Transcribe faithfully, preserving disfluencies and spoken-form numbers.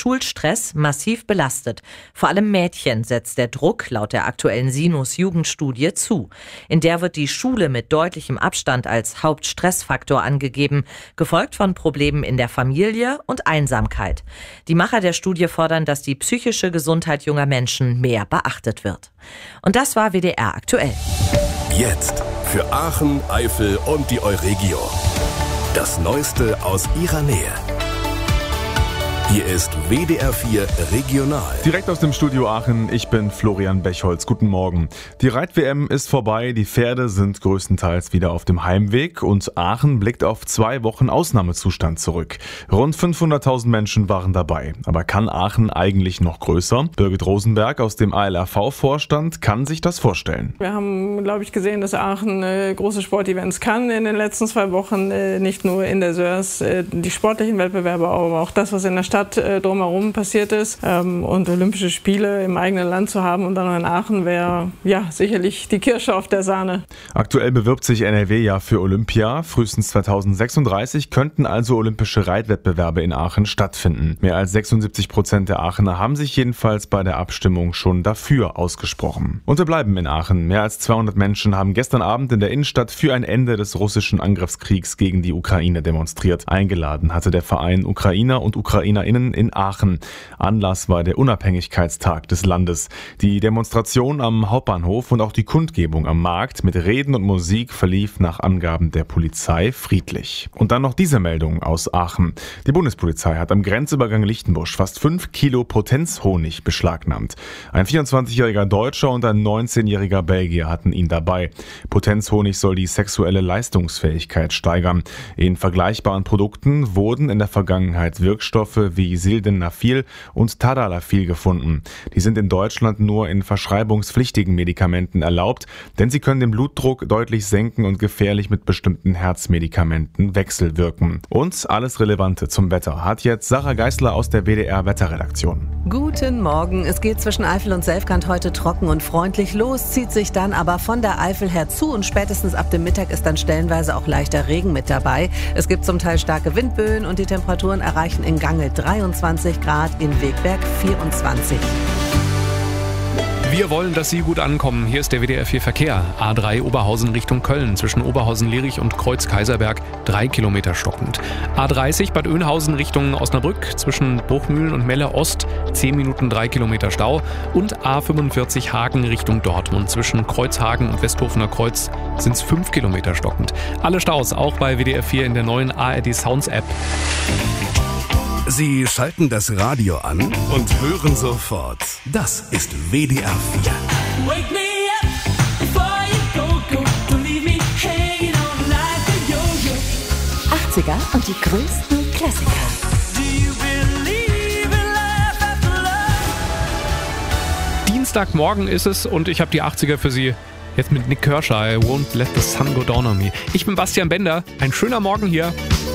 Schulstress massiv belastet. Vor allem Mädchen setzt der Druck laut der aktuellen Sinus-Jugendstudie zu. In der wird die Schule mit deutlichem Abstand als Hauptstressfaktor angegeben, gefolgt von Problemen in der Familie und Einsamkeit. Die Macher der Studie fordern, dass die psychische Gesundheit junger Menschen mehr beachtet wird. Und das war W D R aktuell. Jetzt für Aachen, Eifel und die Euregio. Das Neueste aus ihrer Nähe. Hier ist W D R vier Regional. Direkt aus dem Studio Aachen, ich bin Florian Bechholz. Guten Morgen. Die Reit-W M ist vorbei, die Pferde sind größtenteils wieder auf dem Heimweg und Aachen blickt auf zwei Wochen Ausnahmezustand zurück. Rund fünfhunderttausend Menschen waren dabei. Aber kann Aachen eigentlich noch größer? Birgit Rosenberg aus dem A L R V-Vorstand kann sich das vorstellen. Wir haben, glaube ich, gesehen, dass Aachen äh, große Sportevents kann in den letzten zwei Wochen. Äh, nicht nur in der Sörs, äh, die sportlichen Wettbewerbe, aber auch das, was in der Stadt drumherum passiert ist. Und Olympische Spiele im eigenen Land zu haben und dann noch in Aachen wäre ja sicherlich die Kirsche auf der Sahne. Aktuell bewirbt sich N R W ja für Olympia. Frühestens zweitausendsechsunddreißig könnten also olympische Reitwettbewerbe in Aachen stattfinden. Mehr als sechsundsiebzig Prozent der Aachener haben sich jedenfalls bei der Abstimmung schon dafür ausgesprochen. Und wir bleiben in Aachen. Mehr als zweihundert Menschen haben gestern Abend in der Innenstadt für ein Ende des russischen Angriffskriegs gegen die Ukraine demonstriert. Eingeladen hatte der Verein Ukrainer und Ukrainerinnen in Aachen. Anlass war der Unabhängigkeitstag des Landes. Die Demonstration am Hauptbahnhof und auch die Kundgebung am Markt mit Reden und Musik verlief nach Angaben der Polizei friedlich. Und dann noch diese Meldung aus Aachen. Die Bundespolizei hat am Grenzübergang Lichtenbusch fast fünf Kilo Potenzhonig beschlagnahmt. Ein vierundzwanzigjähriger Deutscher und ein neunzehnjähriger Belgier hatten ihn dabei. Potenzhonig soll die sexuelle Leistungsfähigkeit steigern. In vergleichbaren Produkten wurden in der Vergangenheit Wirkstoffe wie wie Sildenafil und Tadalafil gefunden. Die sind in Deutschland nur in verschreibungspflichtigen Medikamenten erlaubt, denn sie können den Blutdruck deutlich senken und gefährlich mit bestimmten Herzmedikamenten wechselwirken. Und alles Relevante zum Wetter hat jetzt Sarah Geisler aus der W D R Wetterredaktion. Guten Morgen. Es geht zwischen Eifel und Selfkant heute trocken und freundlich los, zieht sich dann aber von der Eifel her zu und spätestens ab dem Mittag ist dann stellenweise auch leichter Regen mit dabei. Es gibt zum Teil starke Windböen und die Temperaturen erreichen in Gange dreiundzwanzig Grad, in Wegberg vierundzwanzig. Wir wollen, dass Sie gut ankommen. Hier ist der W D R vier Verkehr. A drei Oberhausen Richtung Köln. Zwischen Oberhausen-Lierich und Kreuz-Kaiserberg drei Kilometer stockend. A dreißig Bad Oeynhausen Richtung Osnabrück. Zwischen Bruchmühlen und Melle Ost zehn Minuten drei Kilometer Stau. Und A fünfundvierzig Hagen Richtung Dortmund. Zwischen Kreuzhagen und Westhofener Kreuz sind es fünf Kilometer stockend. Alle Staus auch bei W D R vier in der neuen A R D Sounds App. Sie schalten das Radio an und hören sofort. Das ist W D R vier. Wake me up before you go, go. Don't leave me hanging on like a yo-yo. achtziger und die größten Klassiker. Do you believe in life after love? Dienstagmorgen ist es und ich habe die achtziger für Sie. Jetzt mit Nick Kershaw, I won't let the sun go down on me. Ich bin Bastian Bender. Ein schöner Morgen hier.